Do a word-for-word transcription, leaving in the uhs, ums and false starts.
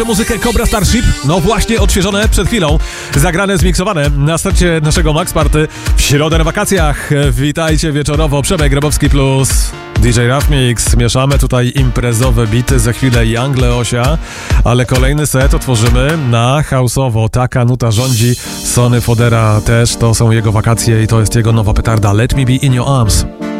Muzykę Cobra Starship, no właśnie odświeżone przed chwilą, zagrane, zmiksowane na starcie naszego Max Party w środę na wakacjach. Witajcie wieczorowo, Przemek Grabowski plus D J Rough Mix. Mieszamy tutaj imprezowe bity, za chwilę Young Leosia, ale kolejny set otworzymy na house'owo. Taka nuta rządzi, Sonny Fodera też, to są jego wakacje i to jest jego nowa petarda Let Me Be In Your Arms.